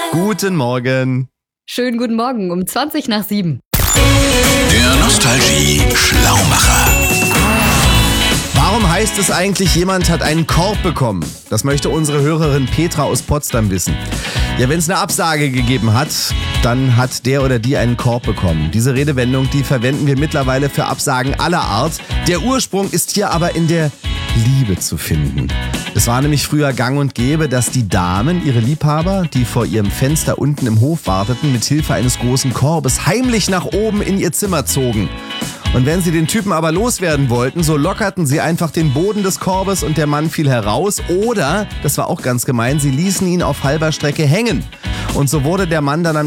Guten Morgen. Schönen guten Morgen um 7:20. Der Nostalgie-Schlaumacher. Warum heißt es eigentlich, jemand hat einen Korb bekommen? Das möchte unsere Hörerin Petra aus Potsdam wissen. Ja, wenn es eine Absage gegeben hat, dann hat der oder die einen Korb bekommen. Diese Redewendung, die verwenden wir mittlerweile für Absagen aller Art. Der Ursprung ist hier aber in der Liebe zu finden. Es war nämlich früher gang und gäbe, dass die Damen ihre Liebhaber, die vor ihrem Fenster unten im Hof warteten, mit Hilfe eines großen Korbes heimlich nach oben in ihr Zimmer zogen. Und wenn sie den Typen aber loswerden wollten, so lockerten sie einfach den Boden des Korbes und der Mann fiel heraus. Oder, das war auch ganz gemein, sie ließen ihn auf halber Strecke hängen. Und so wurde der Mann dann am